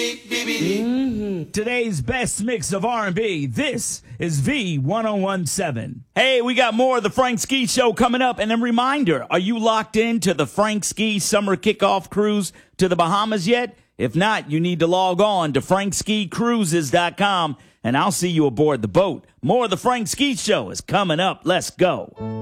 Today's best mix of R&B. This is V1017. Hey, we got more of the Frank Ski Show coming up. And a reminder, are you locked into the Frank Ski Summer Kickoff Cruise to the Bahamas yet? If not, you need to log on to frankskicruises.com and I'll see you aboard the boat. More of the Frank Ski Show is coming up. Let's go.